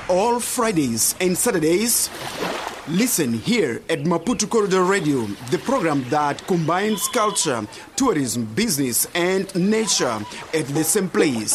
all Fridays and Saturdays. Listen here at Maputo Corridor Radio, the program that combines culture, tourism, business, and nature at the same place.